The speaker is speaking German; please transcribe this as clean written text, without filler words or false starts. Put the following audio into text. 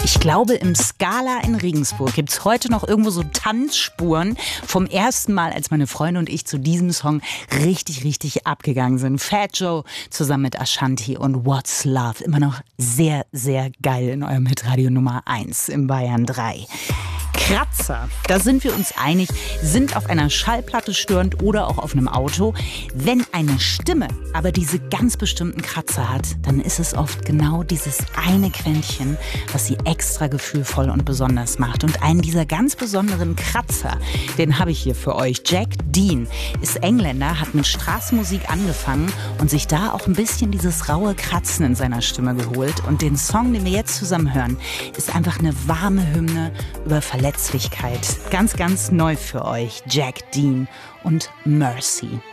Ich glaube, im Scala in Regensburg gibt es heute noch irgendwo so Tanzspuren vom ersten Mal, als meine Freunde und ich zu diesem Song richtig abgegangen sind. Fat Joe zusammen mit Ashanti und What's Love. Immer noch sehr, sehr geil in eurem Hitradio Nummer 1 im Bayern 3. Kratzer, da sind wir uns einig, sind auf einer Schallplatte störend oder auch auf einem Auto. Wenn eine Stimme aber diese ganz bestimmten Kratzer hat, dann ist es oft genau dieses eine Quäntchen, was sie extra gefühlvoll und besonders macht. Und einen dieser ganz besonderen Kratzer, den habe ich hier für euch. Jack Dean ist Engländer, hat mit Straßenmusik angefangen und sich da auch ein bisschen dieses raue Kratzen in seiner Stimme geholt. Und den Song, den wir jetzt zusammen hören, ist einfach eine warme Hymne über Verletzlichkeit. Ganz neu für euch. Jack Dean und Mercy.